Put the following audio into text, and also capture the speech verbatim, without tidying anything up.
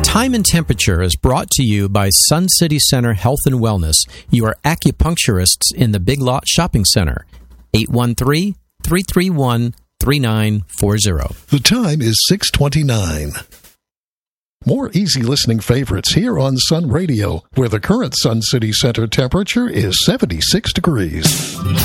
Time and Temperature is brought to you by Sun City Center Health and Wellness, your acupuncturists in the Big Lot Shopping Center. eight one three, three three one, three nine four zero. The time is six twenty-nine. More easy listening favorites here on Sun Radio, where the current Sun City Center temperature is seventy-six degrees.